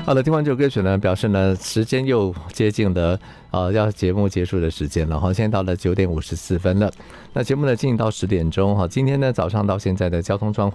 好的，听完这首歌曲呢，表示呢时间又接近了要节目结束的时间了哈，现在到了9点54分了。那节目呢进行到10点钟哈，今天呢早上到现在的交通状况